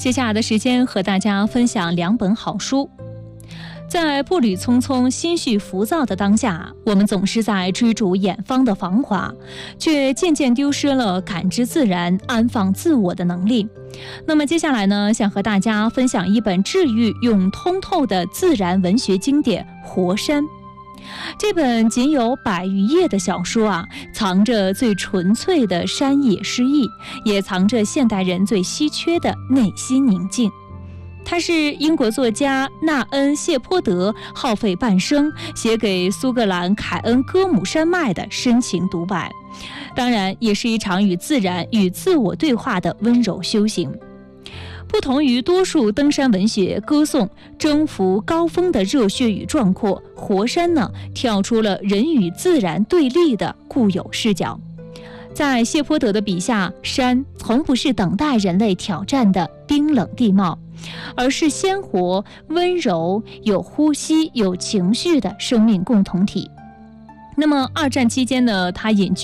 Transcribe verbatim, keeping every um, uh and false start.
接下来的时间和大家分享两本好书。在步履匆匆、心绪浮躁的当下，我们总是在追逐远方的繁华，却渐渐丢失了感知自然、安放自我的能力。那么接下来呢，想和大家分享一本治愈又通透的自然文学经典《活山》。这本仅有百余页的小说啊，藏着最纯粹的山野诗意，也藏着现代人最稀缺的内心宁静。它是英国作家纳恩·谢泼德耗费半生写给苏格兰凯恩戈姆山脉的深情独白，当然也是一场与自然与自我对话的温柔修行。不同于多数登山文学歌颂征服高峰的热血与壮阔，活山呢跳出了人与自然对立的固有视角。在谢泼德的笔下，山从不是等待人类挑战的冰冷地貌，而是鲜活、温柔、有呼吸、有情绪的生命共同体。那么二战期间呢，他隐居